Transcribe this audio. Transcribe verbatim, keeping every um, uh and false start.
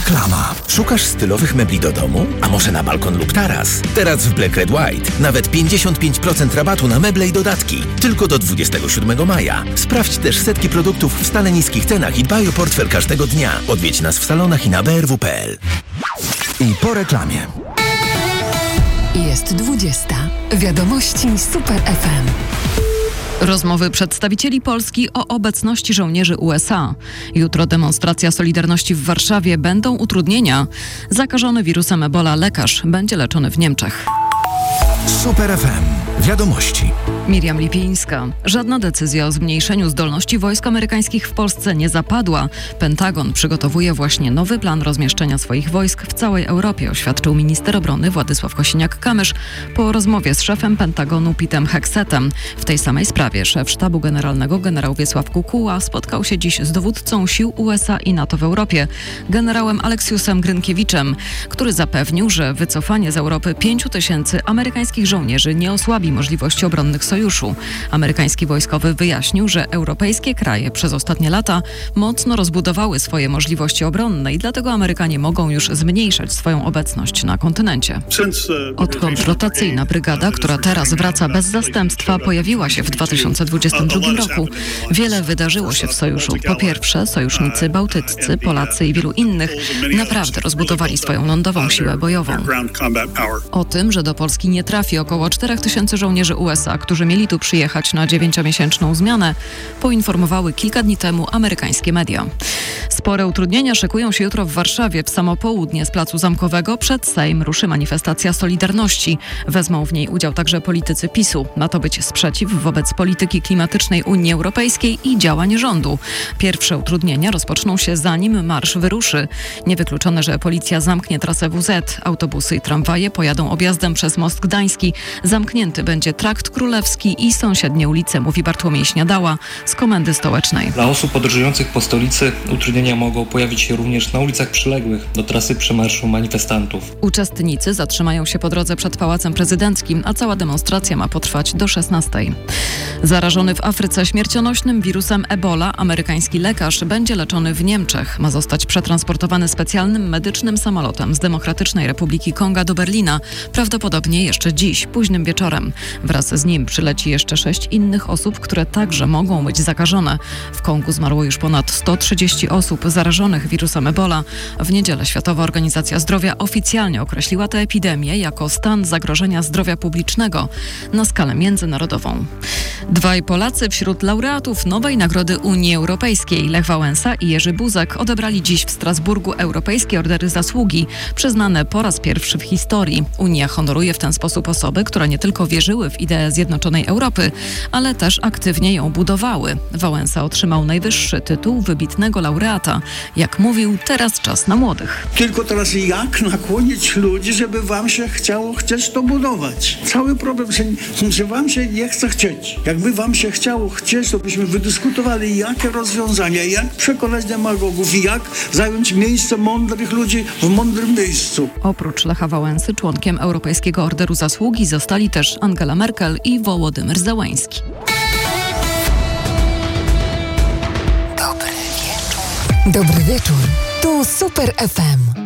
Reklama. Szukasz stylowych mebli do domu? A może na balkon lub taras? Teraz w Black Red White nawet pięćdziesiąt pięć procent rabatu na meble i dodatki. Tylko do dwudziestego siódmego maja. Sprawdź też setki produktów w stale niskich cenach i dbaj o portfel każdego dnia. Odwiedź nas w salonach i na b r w kropka p l. I po reklamie. Jest dwudziesta. Wiadomości Super F M. Rozmowy przedstawicieli Polski o obecności żołnierzy U S A. Jutro demonstracja Solidarności w Warszawie. Będą utrudnienia. Zakażony wirusem Ebola lekarz będzie leczony w Niemczech. Super F M. Wiadomości. Miriam Lipińska. Żadna decyzja o zmniejszeniu zdolności wojsk amerykańskich w Polsce nie zapadła. Pentagon przygotowuje właśnie nowy plan rozmieszczenia swoich wojsk w całej Europie, oświadczył minister obrony Władysław Kosiniak-Kamysz po rozmowie z szefem Pentagonu Petem Hexetem. W tej samej sprawie szef sztabu generalnego generał Wiesław Kukuła spotkał się dziś z dowódcą sił U S A i NATO w Europie, generałem Aleksiusem Grynkiewiczem, który zapewnił, że wycofanie z Europy pięciu tysięcy amerykańskich żołnierzy nie osłabi możliwości obronnych sojuszu. Amerykański wojskowy wyjaśnił, że europejskie kraje przez ostatnie lata mocno rozbudowały swoje możliwości obronne i dlatego Amerykanie mogą już zmniejszać swoją obecność na kontynencie. Odkąd rotacyjna brygada, która teraz wraca bez zastępstwa, pojawiła się w dwa tysiące dwudziestym drugim roku, wiele wydarzyło się w sojuszu. Po pierwsze, sojusznicy bałtyccy, Polacy i wielu innych naprawdę rozbudowali swoją lądową siłę bojową. O tym, że do Polski nie trafi około czterech tysięcy żołnierzy U S A, którzy mieli tu przyjechać na dziewięciomiesięczną zmianę, poinformowały kilka dni temu amerykańskie media. Spore utrudnienia szykują się jutro w Warszawie. W samo południe z Placu Zamkowego przed Sejm ruszy manifestacja Solidarności. Wezmą w niej udział także politycy PiSu. Ma to być sprzeciw wobec polityki klimatycznej Unii Europejskiej i działań rządu. Pierwsze utrudnienia rozpoczną się zanim marsz wyruszy. Niewykluczone, że policja zamknie trasę W Z. Autobusy i tramwaje pojadą objazdem przez Most Gdański. Zamknięty będzie Trakt Królewski i sąsiednie ulice, mówi Bartłomiej Śniadała z Komendy Stołecznej. Dla osób podróżujących po stolicy utrudnienia mogą pojawić się również na ulicach przyległych do trasy przemarszu manifestantów. Uczestnicy zatrzymają się po drodze przed Pałacem Prezydenckim, a cała demonstracja ma potrwać do szesnastej. Zarażony w Afryce śmiercionośnym wirusem Ebola amerykański lekarz będzie leczony w Niemczech. Ma zostać przetransportowany specjalnym medycznym samolotem z Demokratycznej Republiki Konga do Berlina, prawdopodobnie jeszcze dziś, późnym wieczorem. Wraz z nim przyleci jeszcze sześć innych osób, które także mogą być zakażone. W Kongu zmarło już ponad sto trzydzieści osób zarażonych wirusem Ebola. W niedzielę Światowa Organizacja Zdrowia oficjalnie określiła tę epidemię jako stan zagrożenia zdrowia publicznego na skalę międzynarodową. Dwaj Polacy wśród laureatów nowej Nagrody Unii Europejskiej, Lech Wałęsa i Jerzy Buzek, odebrali dziś w Strasburgu Europejskie Ordery Zasługi, przyznane po raz pierwszy w historii. Unia honoruje w ten sposób osoby, które nie tylko wierzyły w ideę zjednoczonej Europy, ale też aktywnie ją budowały. Wałęsa otrzymał najwyższy tytuł wybitnego laureata. Jak mówił, teraz czas na młodych. Tylko teraz jak nakłonić ludzi, żeby wam się chciało chcieć to budować? Cały problem, że, że wam się nie chce chcieć. Jakby wam się chciało chcieć, to byśmy wydyskutowali, jakie rozwiązania, jak przekonać demagogów, jak zająć miejsce mądrych ludzi w mądrym miejscu. Oprócz Lecha Wałęsy członkiem Europejskiego Orderu Zasługi zostali też Angela Merkel i Wołodymyr Zełański. Dobry wieczór. Dobry wieczór. Tu Super F M.